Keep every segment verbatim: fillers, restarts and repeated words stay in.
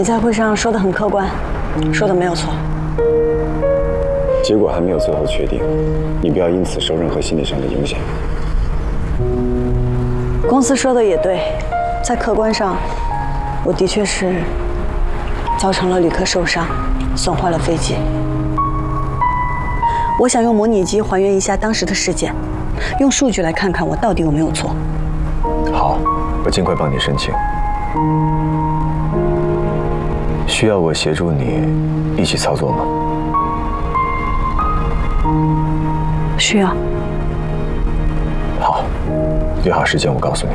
你在会上说的很客观，说的没有错。 结果还没有最后确定，你不要因此受任何心理上的影响。 公司说的也对，在客观上，我的确是造成了旅客受伤，损坏了飞机。我想用模拟机还原一下当时的事件，用数据来看看我到底有没有错。 好，我尽快帮你申请。需要我协助你一起操作吗？ 需要。 好，约好时间我告诉你。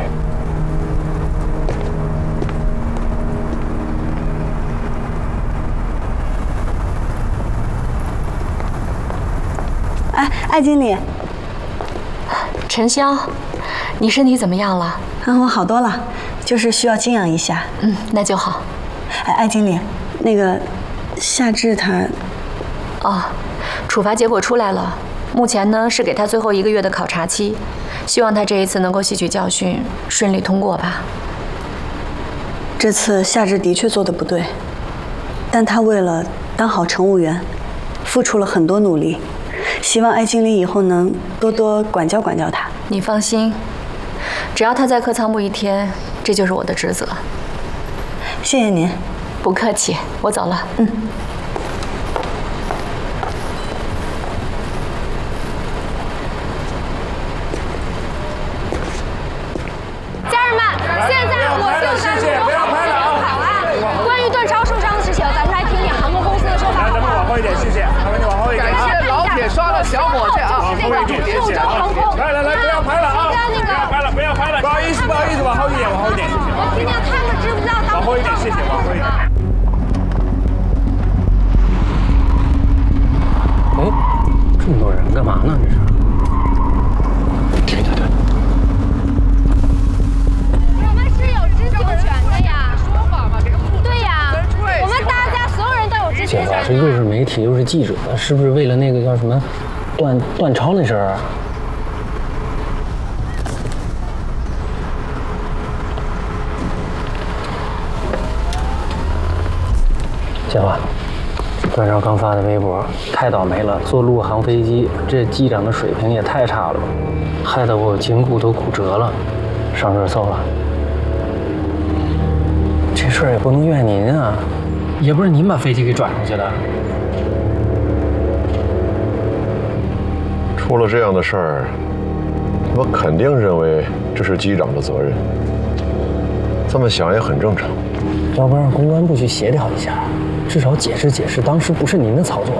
哎，艾经理。 陈潇，你身体怎么样了？ 啊，我好多了，就是需要静养一下。 嗯，那就好。 哎，艾经理，那个夏至他…… 哦，处罚结果出来了，目前呢是给他最后一个月的考察期，希望他这一次能够吸取教训，顺利通过吧。 这次夏至的确做的不对，但他为了当好乘务员，付出了很多努力。希望艾经理以后能多多管教管教他。 你放心，只要他在客舱不一天，这就是我的职责。 谢谢您。 不客气，我走了。 嗯。 家人们，现在我就在入口考案。关于段超受伤的事情，咱们来听听航空公司的说法。 咱们往后一点，谢谢。麻烦你往后一点。 感谢老铁刷了小火箭啊！ 往后一点，谢谢啊。来来来，不要拍了啊！不要拍了，不要拍了。不好意思，不好意思，往后一点，往后一点，谢谢。 我听听他们知不知道当。 往后一点，谢谢，往后一点。 哎，这么多人干嘛呢？这是？ 对对对。 我们是有知情权的呀。说法嘛，这个不对呀。我们大家所有人都有知情权。 这又是媒体又是记者，是不是为了那个叫什么段段超那事儿啊？小华，段超刚发的微博，太倒霉了！坐陆航飞机，这机长的水平也太差了吧，害得我颈骨都骨折了，上热搜了。这事儿也不能怨您啊，也不是您把飞机给转出去的。 出了这样的事儿，我肯定认为这是机长的责任。这么想也很正常。 要不让公关部去协调一下，至少解释解释当时不是您的操作。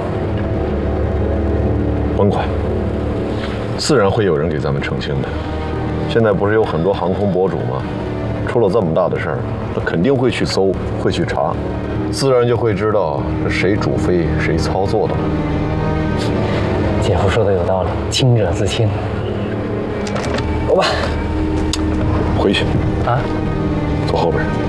甭管，自然会有人给咱们澄清的。现在不是有很多航空博主吗？出了这么大的事儿，他肯定会去搜，会去查，自然就会知道是谁主飞，谁操作的了。 姐夫说的有道理，清者自清。走吧， 回去啊， 坐后边。